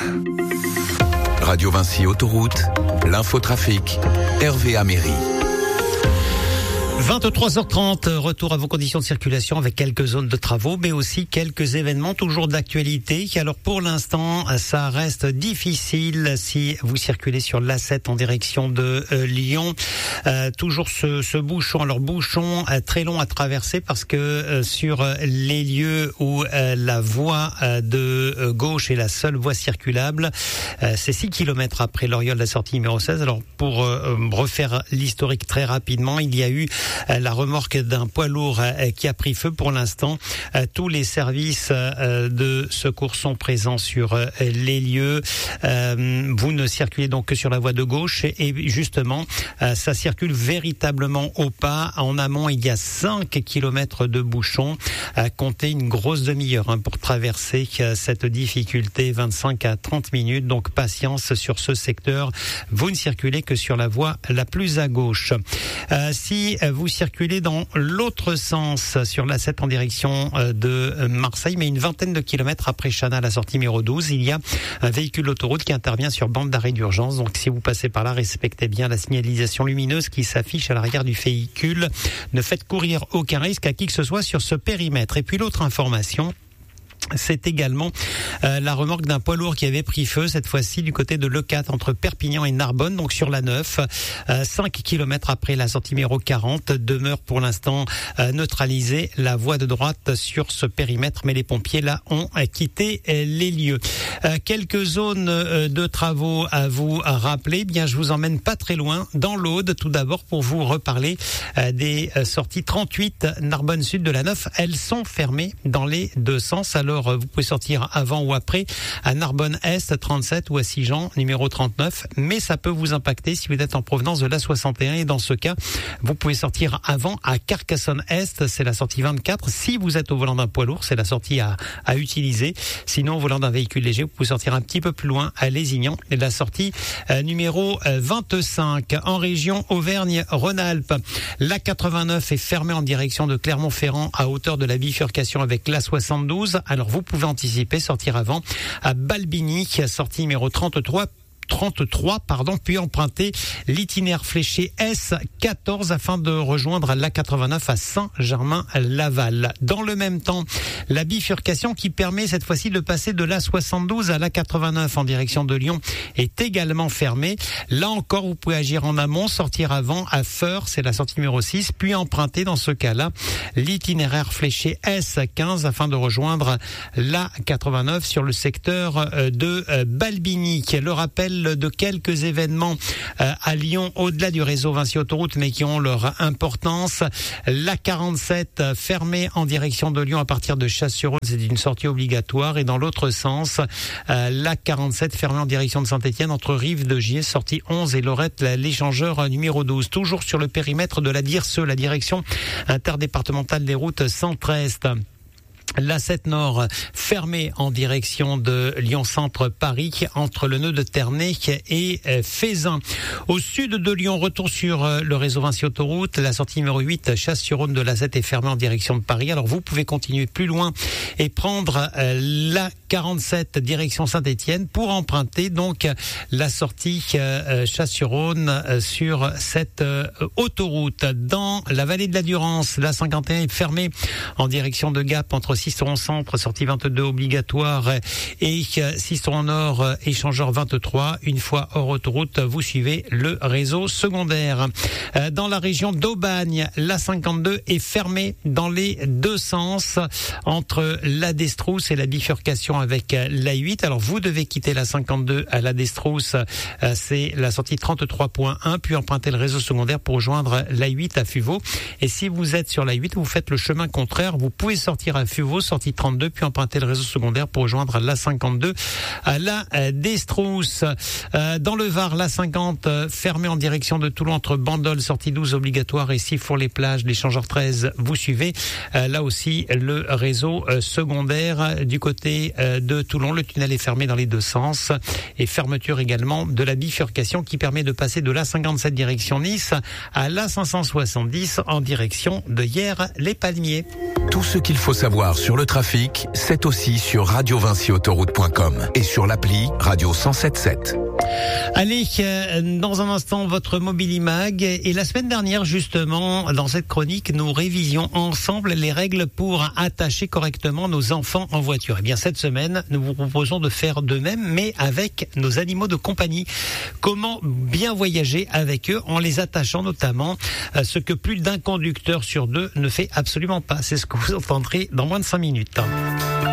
Radio Vinci Autoroute, l'infotrafic, Hervé Améry. 23h30, retour à vos conditions de circulation avec quelques zones de travaux, mais aussi quelques événements toujours d'actualité. Alors pour l'instant, ça reste difficile si vous circulez sur l'A7 en direction de Lyon. Toujours ce bouchon, alors bouchon très long à traverser parce que sur les lieux où la voie de gauche est la seule voie circulable, c'est 6 km après l'Oriole, la sortie numéro 16. Alors pour refaire l'historique très rapidement, il y a eu la remorque d'un poids lourd qui a pris feu. Pour l'instant, tous les services de secours sont présents sur les lieux. Vous ne circulez donc que sur la voie de gauche et justement, ça circule véritablement au pas. En amont, il y a 5 km de bouchons. Comptez une grosse demi-heure pour traverser cette difficulté, 25 à 30 minutes. Donc patience sur ce secteur. Vous ne circulez que sur la voie la plus à gauche. Si vous circulez dans l'autre sens sur l'A7 en direction de Marseille, mais une vingtaine de kilomètres après Chana, la sortie numéro 12, il y a un véhicule d'autoroute qui intervient sur bande d'arrêt d'urgence. Donc si vous passez par là, respectez bien la signalisation lumineuse qui s'affiche à l'arrière du véhicule. Ne faites courir aucun risque à qui que ce soit sur ce périmètre. Et puis l'autre information, c'est également la remorque d'un poids lourd qui avait pris feu, cette fois-ci du côté de l'E4 entre Perpignan et Narbonne, donc sur la 9. 5 km après la sortie numéro 40, demeure pour l'instant neutralisée la voie de droite sur ce périmètre, mais les pompiers là ont quitté les lieux. Quelques zones de travaux à vous rappeler. Bien, je vous emmène pas très loin dans l'Aude, tout d'abord pour vous reparler des sorties 38 Narbonne Sud de la 9. Elles sont fermées dans les deux sens. Alors vous pouvez sortir avant ou après à Narbonne Est 37 ou à Sigean numéro 39, mais ça peut vous impacter si vous êtes en provenance de l'A61 et dans ce cas, vous pouvez sortir avant à Carcassonne Est, c'est la sortie 24. Si vous êtes au volant d'un poids lourd, c'est la sortie à utiliser. Sinon, au volant d'un véhicule léger, vous pouvez sortir un petit peu plus loin à Lézignan et la sortie numéro 25. En région Auvergne-Rhône-Alpes, l'A89 est fermée en direction de Clermont-Ferrand à hauteur de la bifurcation avec l'A72. Alors vous pouvez anticiper, sortir avant à Balbigny, sortie numéro 33, puis emprunter l'itinéraire fléché S14 afin de rejoindre l'A89 à Saint-Germain-Laval. Dans le même temps, la bifurcation qui permet cette fois-ci de passer de l'A72 à l'A89 en direction de Lyon est également fermée. Là encore, vous pouvez agir en amont, sortir avant à Feurs, c'est la sortie numéro 6, puis emprunter dans ce cas-là l'itinéraire fléché S15 afin de rejoindre l'A89 sur le secteur de Balbigny. Le rappel de quelques événements à Lyon au-delà du réseau Vinci Autoroute mais qui ont leur importance. L'A47 fermée en direction de Lyon à partir de Chasse-sur-Rhône, c'est une sortie obligatoire, et dans l'autre sens, l'A47 fermée en direction de Saint-Étienne entre Rive de Gier, sortie 11 et Lorette, l'échangeur numéro 12. Toujours sur le périmètre de la DIRSE, la direction interdépartementale des routes centre-est. L'A7 Nord fermée en direction de Lyon-Centre-Paris entre le nœud de Ternay et Fézin. Au sud de Lyon, retour sur le réseau Vinci Autoroute. La sortie numéro 8, Chasse-sur-Rhône de l'A7 est fermée en direction de Paris. Alors vous pouvez continuer plus loin et prendre l'A47 direction Saint-Étienne pour emprunter donc la sortie Chasse-sur-Rhône sur cette autoroute. Dans la vallée de la Durance, l'A51 est fermée en direction de Gap entre Sisteron Centre, sortie 22 obligatoire, et Sisteron Nord, échangeur 23. Une fois hors autoroute, vous suivez le réseau secondaire. Dans la région d'Aubagne, l'A52 est fermée dans les deux sens entre la Destrousse et la bifurcation avec l'A8. Alors vous devez quitter la 52 à la Destrousse, c'est la sortie 33.1, puis emprunter le réseau secondaire pour rejoindre l'A8 à Fuveau. Et si vous êtes sur l'A8, vous faites le chemin contraire, vous pouvez sortir à Fuveau, sortie 32, puis emprunter le réseau secondaire pour rejoindre l'A52 à la Destrousse. Dans le Var, l'A50 fermée en direction de Toulon entre Bandol, sortie 12 obligatoire, et Sifour-les-Plages, l'échangeur 13, vous suivez là aussi le réseau secondaire du côté de Toulon. Le tunnel est fermé dans les deux sens et fermeture également de la bifurcation qui permet de passer de l'A57 direction Nice à l'A570 en direction de Hyères-les-Palmiers. Tout ce qu'il faut savoir sur le trafic, c'est aussi sur radiovinciautoroute.com et sur l'appli Radio 107.7. Allez, dans un instant, votre Mobilimag. Et la semaine dernière, justement, dans cette chronique, nous révisions ensemble les règles pour attacher correctement nos enfants en voiture. Eh bien, cette semaine, nous vous proposons de faire de même, mais avec nos animaux de compagnie. Comment bien voyager avec eux en les attachant notamment, ce que plus d'un conducteur sur deux ne fait absolument pas. C'est ce que vous entendrez dans moins de 5 minutes.